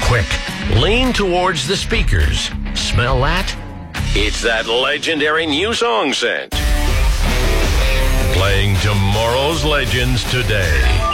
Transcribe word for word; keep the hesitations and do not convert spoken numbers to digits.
quick. Lean towards the speakers. Smell that? It's that legendary new song scent. Playing tomorrow's legends today.